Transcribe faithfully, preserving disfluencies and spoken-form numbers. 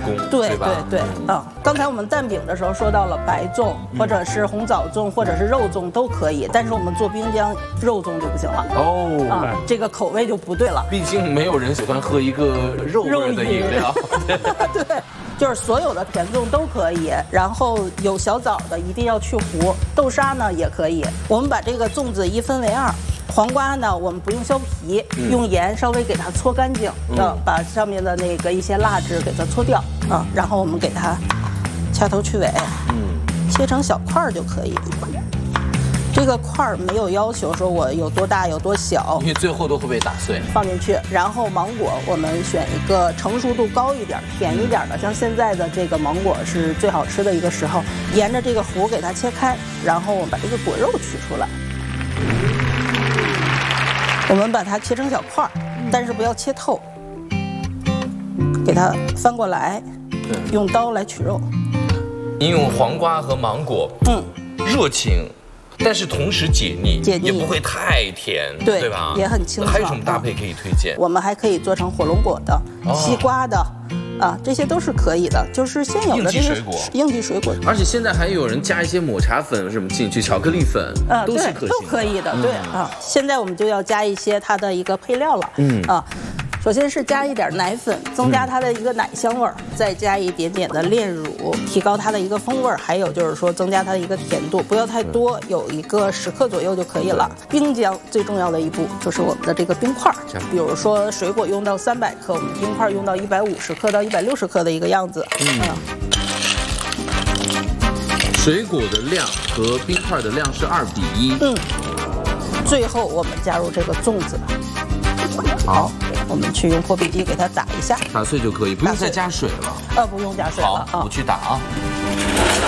工， 对对吧？ 对对，嗯，刚才我们蛋饼的时候说到了白粽，或者是红枣粽，或者是肉粽都可以，但是我们做冰浆肉粽就不行了。 哦， 啊，这个口味就不对了。 毕竟没有人喜欢喝一个肉味的饮料。 对。就是所有的甜粽都可以，然后有小枣的一定要去核，豆沙呢也可以。我们把这个粽子一分为二，黄瓜呢我们不用削皮，嗯、用盐稍微给它搓干净，嗯、把上面的那个一些蜡质给它搓掉啊，然后我们给它掐头去尾，嗯，切成小块就可以。这个块儿没有要求说我有多大有多小， 因为最后都会被打碎。 放进去，然后芒果我们选一个成熟度高一点、甜一点的，像现在的这个芒果是最好吃的一个时候。沿着这个核给它切开，然后我们把这个果肉取出来，我们把它切成小块，但是不要切透，给它翻过来，用刀来取肉。 你用黄瓜和芒果，嗯，热情。但是同时解腻，解腻也不会太甜， 对对吧？ 也很清爽。 还有什么搭配可以推荐？ 我们还可以做成火龙果的、哦、西瓜的，啊，这些都是可以的。就是现有的这些应季水果， 应季水果。 而且现在还有人加一些抹茶粉什么进去，巧克力粉， 啊， 都是可都可以的。对啊，现在我们就要加一些它的一个配料了，嗯啊。首先是加一点奶粉，增加它的一个奶香味儿，再加一点点的炼乳，提高它的一个风味儿。还有就是说增加它的一个甜度，不要太多，有一个十克左右就可以了。冰浆最重要的一步就是我们的这个冰块儿，比如说水果用到三百克，我们冰块用到一百五十克到一百六十克的一个样子。嗯。 水果的量和冰块的量是二比一。嗯。 最后我们加入这个粽子。好，我们去用破壁机给它打一下， 打碎就可以，不用再加水了。 呃，不用加水了。 好，我去打啊。